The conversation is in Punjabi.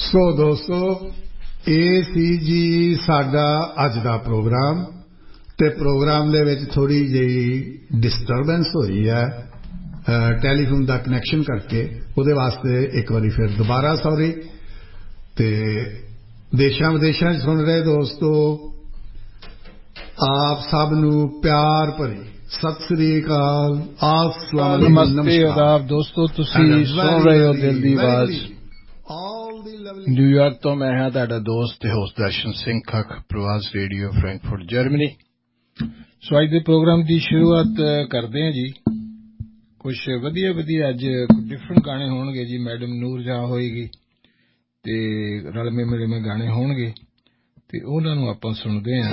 ਸੋ ਦੋਸਤੋ, ਇਹ ਸੀ ਜੀ ਸਾਡਾ ਅੱਜ ਦਾ ਪ੍ਰੋਗਰਾਮ ਤੇ ਪ੍ਰੋਗਰਾਮ ਦੇ ਵਿੱਚ ਥੋੜ੍ਹੀ ਜਿਹੀ ਡਿਸਟਰਬੈਂਸ ਹੋਈ ਹੈ ਟੈਲੀਫੋਨ ਦਾ ਕਨੈਕਸ਼ਨ ਕਰਕੇ। ਉਹਦੇ ਵਾਸਤੇ ਇੱਕ ਵਾਰੀ ਫਿਰ ਦੁਬਾਰਾ ਸੌਰੀ। ਤੇ ਦੇਸ਼ਾਂ ਵਿਦੇਸ਼ਾਂ 'ਚ ਸੁਣ ਰਹੇ ਦੋਸਤੋ, ਆਪ ਸਭ ਨੂੰ ਪਿਆਰ ਭਰੀ ਸਤਿ ਸ੍ਰੀ ਅਕਾਲ, अस्सलाम नमस्ते आदाब दोस्तों, ਤੁਸੀਂ ਸੁਣ ਰਹੇ ਹੋ ਦਿਲ ਦੀ ਆਵਾਜ਼ ਨਿਊਯਾਰਕ ਤੋਂ। ਮੈਂ ਹਾਂ ਤੁਹਾਡਾ ਦੋਸਤ ਤੇ ਹੋਸਟ ਦਰਸ਼ਨ ਸਿੰਘ ਖੱਖ, ਪ੍ਰਵਾਸ ਰੇਡੀਓ ਫਰੈਂਕਫਰਟ ਜਰਮਨੀ। ਸੋ ਅੱਜ ਦੇ ਪ੍ਰੋਗਰਾਮ ਦੀ ਸ਼ੁਰੂਆਤ ਕਰਦੇ ਹਾਂ ਜੀ। ਕੁਝ ਵਧੀਆ ਅੱਜ ਡਿਫਰੈਂਟ ਗਾਣੇ ਹੋਣਗੇ ਜੀ। ਮੈਡਮ ਨੂਰ ਜਹਾਂ ਹੋਏਗੀ ਤੇ ਰਲਵੇਂ ਮਿਲਵੇਂ ਗਾਣੇ ਹੋਣਗੇ ਤੇ ਉਹਨਾਂ ਨੂੰ ਆਪਾਂ ਸੁਣਦੇ ਹਾਂ।